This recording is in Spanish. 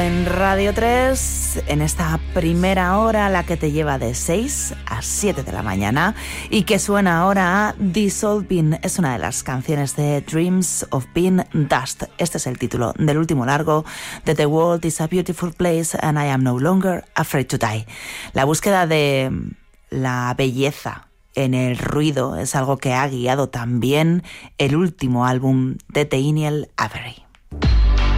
en Radio 3, en esta primera hora, la que te lleva de 6 a 7 de la mañana y que suena ahora a Dissolving. Es una de las canciones de Dreams of Being Dust. Este es el título del último largo de The World is a Beautiful Place and I am no longer afraid to die. La búsqueda de la belleza en el ruido es algo que ha guiado también el último álbum de Daniel Avery.